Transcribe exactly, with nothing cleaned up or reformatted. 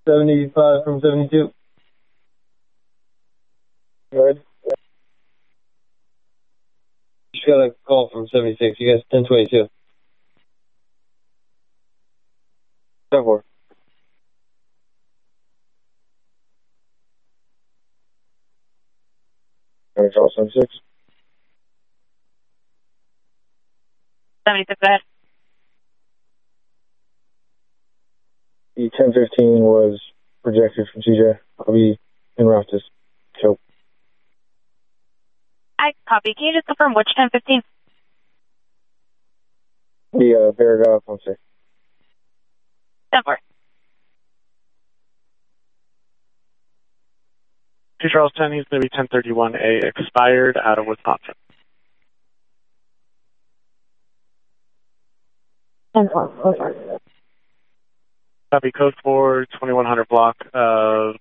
seventy-five from seventy-two. Good. Just got a call from seventy-six. You guys, ten twenty-two. ten four. Charles seventy-six. seventy-six, go ahead. The ten fifteen was projected from C J. I'll be en route to Choke. I copy. Can you just confirm which ten fifteen? The uh, Verga Ponce. ten four. Two Charles ten, he's going to be ten thirty-one A expired out of Wisconsin. ten four. Copy code for twenty-one hundred block of